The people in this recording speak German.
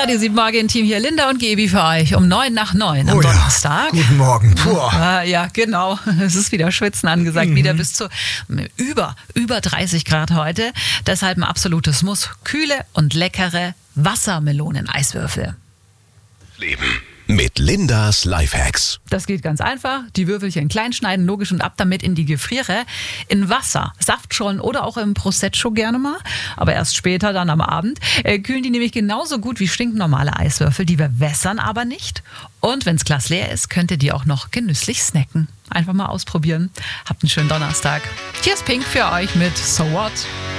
Radio 7 Morgen-Team hier, Linda und Gebi für euch um 9 nach 9 am Donnerstag. Guten Morgen. Ja, genau. Es ist wieder Schwitzen angesagt, wieder bis zu über 30 Grad heute. Deshalb ein absolutes Muss. Kühle und leckere Wassermelonen-Eiswürfel. Leben mit Lindas Lifehacks. Das geht ganz einfach. Die Würfelchen klein schneiden, logisch, und ab damit in die Gefriere. In Wasser, Saftschollen oder auch im Prosecco gerne mal. Aber erst später, dann am Abend. Kühlen die nämlich genauso gut wie stinknormale Eiswürfel. Die bewässern aber nicht. Und wenn das Glas leer ist, könnt ihr die auch noch genüsslich snacken. Einfach mal ausprobieren. Habt einen schönen Donnerstag. Hier ist Pink für euch mit So What?